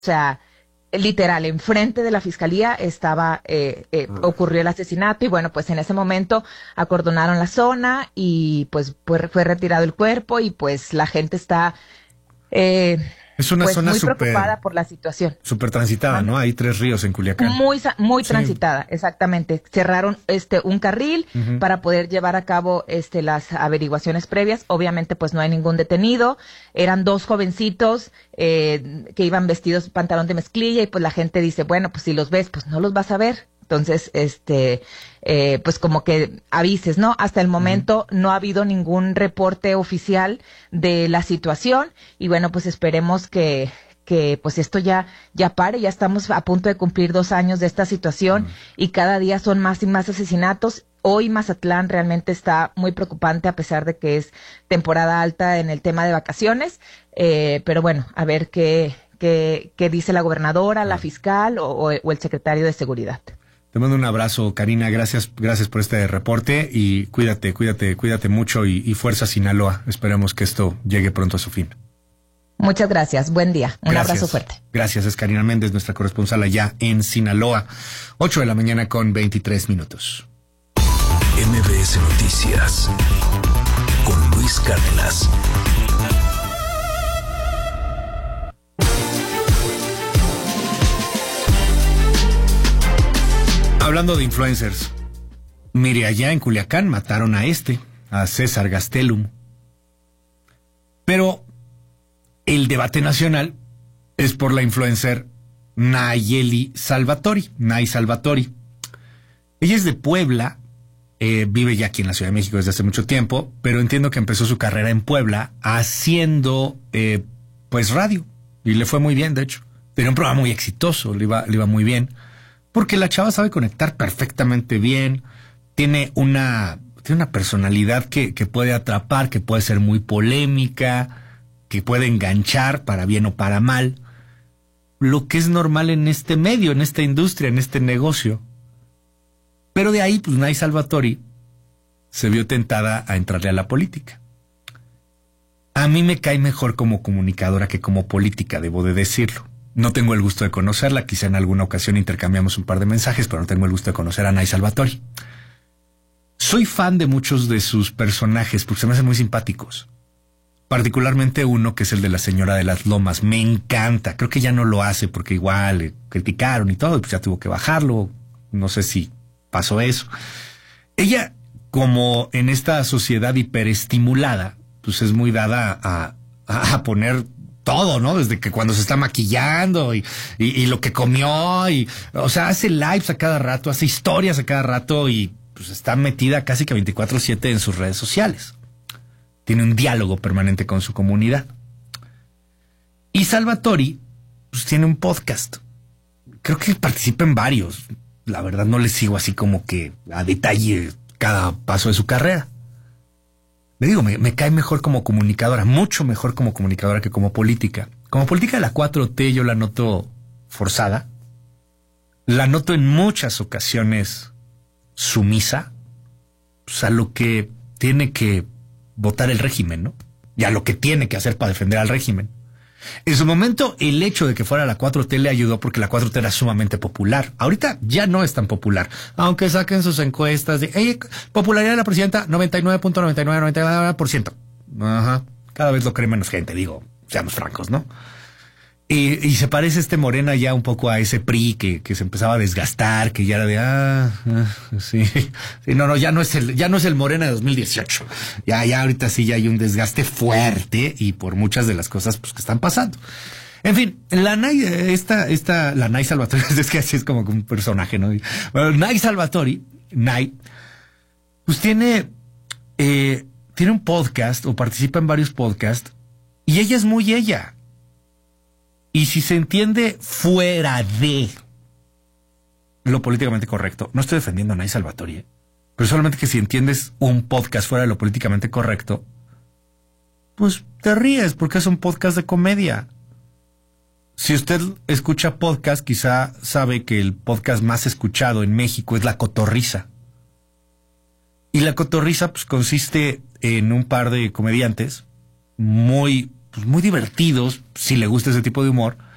sea, literal, enfrente de la fiscalía ocurrió el asesinato y bueno, pues en ese momento acordonaron la zona y pues fue retirado el cuerpo y pues la gente está es una zona muy preocupada por la situación. Súper transitada, ¿no? Hay 3 ríos en Culiacán. Muy sí. transitada, exactamente. Cerraron un carril para poder llevar a cabo las averiguaciones previas. Obviamente, pues no hay ningún detenido. Eran 2 jovencitos que iban vestidos pantalón de mezclilla y pues la gente dice, bueno, pues si los ves, pues no los vas a ver. Entonces, pues como que avises, ¿no? Hasta el momento no ha habido ningún reporte oficial de la situación y bueno, pues esperemos que pues esto ya pare. Ya estamos a punto de cumplir 2 años de esta situación y cada día son más y más asesinatos. Hoy Mazatlán realmente está muy preocupante a pesar de que es temporada alta en el tema de vacaciones, pero bueno, a ver qué dice la gobernadora, la fiscal o el secretario de Seguridad. Te mando un abrazo, Karina, gracias por este reporte y cuídate mucho y fuerza Sinaloa. Esperemos que esto llegue pronto a su fin. Muchas gracias, buen día, un abrazo fuerte. Gracias, es Karina Méndez, nuestra corresponsal allá en Sinaloa. 8:23 a.m. MBS Noticias con Luis Cárdenas. Hablando de influencers, mire, allá en Culiacán mataron a César Gastelum. Pero el debate nacional es por la influencer Nayeli Salvatori. Nay Salvatori. Ella es de Puebla, vive ya aquí en la Ciudad de México desde hace mucho tiempo, pero entiendo que empezó su carrera en Puebla haciendo pues radio. Y le fue muy bien, de hecho. Tenía un programa muy exitoso, le iba muy bien. Porque la chava sabe conectar perfectamente bien, tiene una personalidad que puede atrapar, que puede ser muy polémica, que puede enganchar para bien o para mal. Lo que es normal en este medio, en esta industria, en este negocio. Pero de ahí, pues Nay Salvatori se vio tentada a entrarle a la política. A mí me cae mejor como comunicadora que como política, debo de decirlo. No tengo el gusto de conocerla, quizá en alguna ocasión intercambiamos un par de mensajes, pero no tengo el gusto de conocer a Nay Salvatori. Soy fan de muchos de sus personajes porque se me hacen muy simpáticos. Particularmente uno que es el de la señora de las Lomas. Me encanta. Creo que ya no lo hace porque igual le criticaron y todo, pues ya tuvo que bajarlo. No sé si pasó eso. Ella, como en esta sociedad hiperestimulada, pues es muy dada a poner todo, ¿no? Desde que cuando se está maquillando y lo que comió o sea, hace lives a cada rato, hace historias a cada rato y pues está metida casi que 24/7 en sus redes sociales. Tiene un diálogo permanente con su comunidad. Y Salvatori, pues tiene un podcast. Creo que participa en varios. La verdad no le sigo así como que a detalle cada paso de su carrera. Le digo, me cae mejor como comunicadora, mucho mejor como comunicadora que como política. Como política de la 4T yo la noto forzada. La noto en muchas ocasiones sumisa, pues a lo que tiene que votar el régimen, ¿no? Y a lo que tiene que hacer para defender al régimen. En su momento, el hecho de que fuera la 4T le ayudó porque la 4T era sumamente popular. Ahorita ya no es tan popular. Aunque saquen sus encuestas de popularidad de la presidenta, 99.9999%. Ajá. Cada vez lo cree menos gente, digo, seamos francos, ¿no? Y se parece Morena ya un poco a ese PRI que se empezaba a desgastar, que ya era de sí. Sí, no, ya no es el Morena de 2018. Ya ahorita sí ya hay un desgaste fuerte y por muchas de las cosas pues que están pasando. En fin, la Nay Salvatori, es que así es como un personaje, ¿no? Bueno, Nay Salvatori, pues tiene un podcast o participa en varios podcasts y ella es muy ella. Y si se entiende fuera de lo políticamente correcto, no estoy defendiendo a Nay Salvatori, pero solamente que si entiendes un podcast fuera de lo políticamente correcto, pues te ríes porque es un podcast de comedia. Si usted escucha podcast, quizá sabe que el podcast más escuchado en México es La Cotorrisa. Y La Cotorrisa pues consiste en un par de comediantes muy divertidos, si le gusta ese tipo de humor,